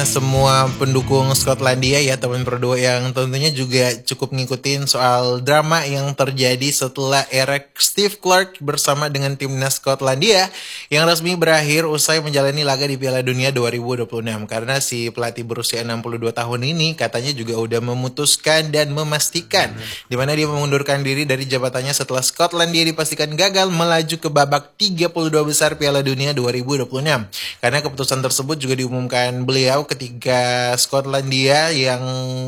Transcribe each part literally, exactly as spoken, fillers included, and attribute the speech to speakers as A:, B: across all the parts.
A: semua pendukung Skotlandia ya teman Pro dua yang tentunya juga cukup ngikutin soal drama yang terjadi setelah Eric Steve Clarke bersama dengan timnas Skotlandia yang resmi berakhir usai menjalani laga di Piala Dunia dua ribu dua puluh enam karena si pelatih berusia enam puluh dua tahun ini katanya juga udah memutuskan dan memastikan di mana dia mengundurkan diri dari jabatannya setelah Skotlandia dipastikan gagal melaju ke babak tiga puluh dua besar Piala Dunia dua ribu dua puluh enam. Karena keputusan tersebut juga diumumkan beliau ketika Skotlandia yang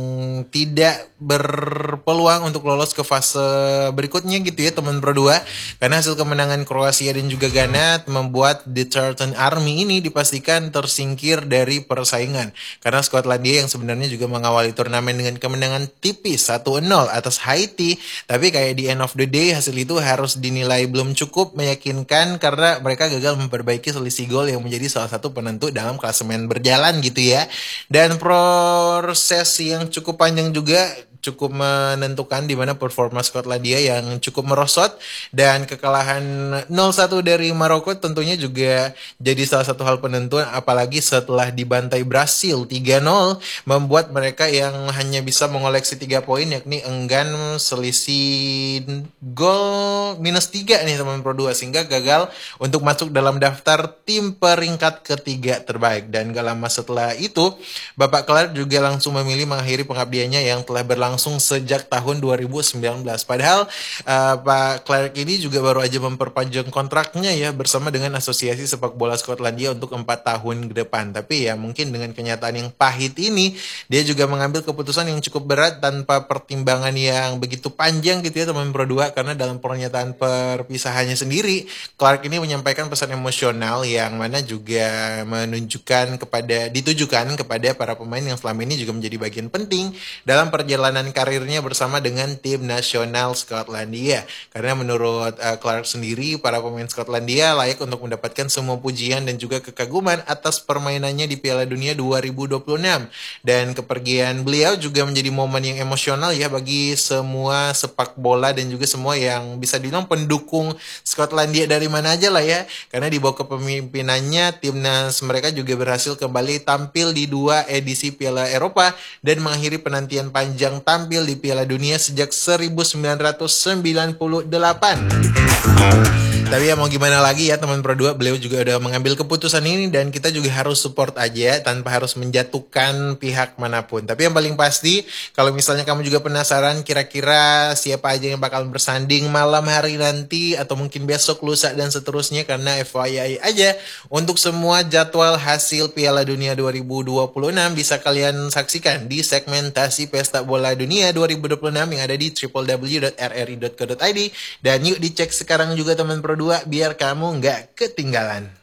A: tidak berpeluang untuk lolos ke fase berikutnya gitu ya teman Pro dua. Karena hasil kemenangan Kroasia dan juga Ghana membuat The Tartan Army ini dipastikan tersingkir dari persaingan. Karena Skotlandia yang sebenarnya juga mengawali turnamen dengan kemenangan tipis satu nol atas Haiti, tapi kayak di end of the day hasil itu harus dinilai belum cukup meyakinkan karena mereka gagal memperbaiki selisih gol yang menjadi salah satu penentu dalam klasemen berjalan gitu ya. Dan proses yang cukup panjang juga cukup menentukan di mana performa Skotlandia yang cukup merosot dan kekalahan nol satu dari Maroko tentunya juga jadi salah satu hal penentu apalagi setelah dibantai Brasil tiga nol membuat mereka yang hanya bisa mengoleksi tiga poin yakni enggan selisih gol minus tiga nih teman Pro dua sehingga gagal untuk masuk dalam daftar tim peringkat ketiga terbaik. Dan gak lama setelah itu Bapak Clarke juga langsung memilih mengakhiri pengabdiannya yang telah berlangsung langsung sejak tahun dua ribu sembilan belas. Padahal uh, Pak Clarke ini juga baru aja memperpanjang kontraknya ya bersama dengan Asosiasi Sepak Bola Skotlandia untuk empat tahun ke depan. Tapi ya mungkin dengan kenyataan yang pahit ini dia juga mengambil keputusan yang cukup berat tanpa pertimbangan yang begitu panjang gitu ya teman Pro dua. Karena dalam pernyataan perpisahannya sendiri Clarke ini menyampaikan pesan emosional yang mana juga menunjukkan kepada ditujukan kepada para pemain yang selama ini juga menjadi bagian penting dalam perjalanan karirnya bersama dengan tim nasional Skotlandia. Karena menurut uh, Clarke sendiri, para pemain Skotlandia layak untuk mendapatkan semua pujian dan juga kekaguman atas permainannya di Piala Dunia dua ribu dua puluh enam. Dan kepergian beliau juga menjadi momen yang emosional ya bagi semua sepak bola dan juga semua yang bisa dibilang pendukung Skotlandia dari mana aja lah ya. Karena di bawah kepemimpinannya, timnas mereka juga berhasil kembali tampil di dua edisi Piala Eropa dan mengakhiri penantian panjang tampil di Piala Dunia sejak seribu sembilan ratus sembilan puluh delapan. Tapi ya mau gimana lagi ya teman Pro dua, beliau juga udah mengambil keputusan ini dan kita juga harus support aja tanpa harus menjatuhkan pihak manapun. Tapi yang paling pasti kalau misalnya kamu juga penasaran kira-kira siapa aja yang bakal bersanding malam hari nanti atau mungkin besok, lusa dan seterusnya, karena F Y I aja untuk semua jadwal hasil Piala Dunia dua ribu dua puluh enam bisa kalian saksikan di segmentasi Pesta Bola Dunia dua ribu dua puluh enam yang ada di w w w dot r r i dot co dot i d dan yuk dicek sekarang juga teman Pro dua biar kamu nggak ketinggalan.